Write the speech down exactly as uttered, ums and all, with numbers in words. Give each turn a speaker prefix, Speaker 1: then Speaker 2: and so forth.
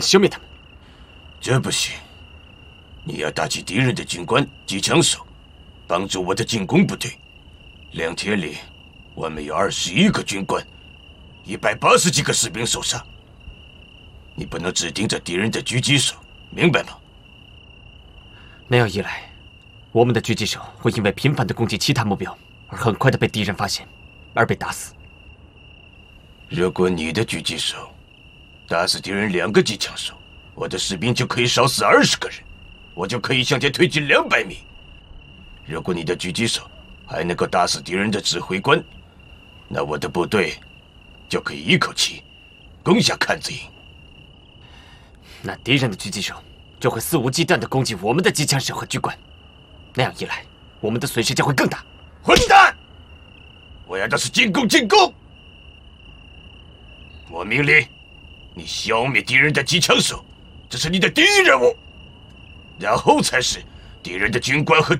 Speaker 1: 消灭他们。
Speaker 2: 这不行，你要打击敌人的军官及枪手，帮助我的进攻部队。两天里，我们有二十一个军官，一百八十几个士兵受伤。你不能只盯着敌人的狙击手，明白吗？
Speaker 1: 那样一来，我们的狙击手会因为频繁地攻击其他目标，而很快地被敌人发现，而被打死。
Speaker 2: 如果你的狙击手打死敌人两个机枪手，我的士兵就可以少死二十个人，我就可以向前推进两百米。如果你的狙击手还能够打死敌人的指挥官，那我的部队就可以一口气攻下坎子营。
Speaker 1: 那敌人的狙击手就会肆无忌惮地攻击我们的机枪手和军官，那样一来，我们的损失将会更大。
Speaker 2: 混蛋！我要的是进攻，进攻！我命令你消灭敌人的机枪手，这是你的第一任务，然后才是敌人的军官和